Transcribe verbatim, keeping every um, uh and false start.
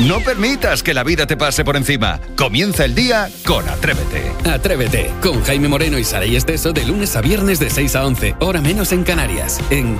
No permitas que la vida te pase por encima. Comienza el día con Atrévete. Atrévete, con Jaime Moreno y Saray Esteso de lunes a viernes de seis a once, hora menos en Canarias, en